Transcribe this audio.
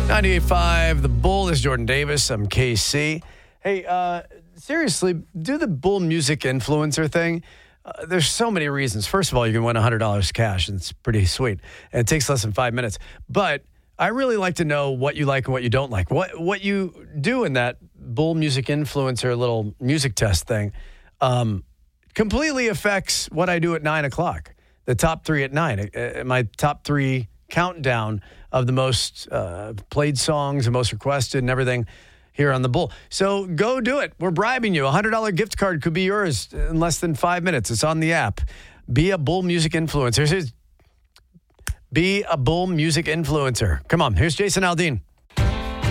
98.5, The Bull is Jordan Davis. I'm KC. Hey, seriously, do the Bull music influencer thing. There's so many reasons. First of all, you can win $100 cash, and it's pretty sweet. And it takes less than 5 minutes. But I really like to know what you like and what you don't like. What you do in that Bull music influencer little music test thing completely affects what I do at 9 o'clock. The top three at 9. My top three countdown of the most played songs and most requested and everything here on The Bull. So go do it. We're bribing you. $100 gift card could be yours in less than 5 minutes. It's on the app. Be a Bull music influencer. Be a Bull music influencer. Come on. Here's Jason Aldean.